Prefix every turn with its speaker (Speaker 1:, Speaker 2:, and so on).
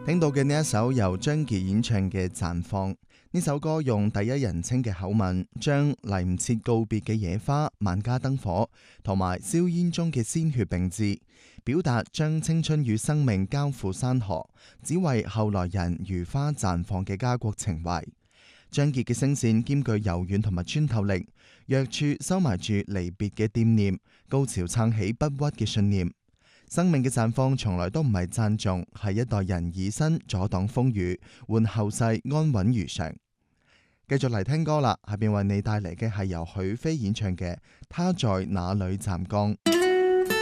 Speaker 1: 聽到嘅呢一首由張傑演唱嘅《綻放》，呢首歌用第一人稱嘅口吻，將嚟唔切告別嘅野花、萬家燈火同埋硝煙中嘅鮮血並置，表達將青春與生命交付山河，只為後來人如花綻放嘅家國情懷。張傑嘅聲線兼具柔軟同埋穿透力，弱處收埋住離別嘅惦念，高潮撐起不屈嘅信念。生命嘅綻放從來都唔係讚頌，係一代人以身阻擋風雨，換後世安穩如常。繼續嚟聽歌啦，下邊為你帶嚟嘅係由許飛演唱嘅《他在哪裏站崗》。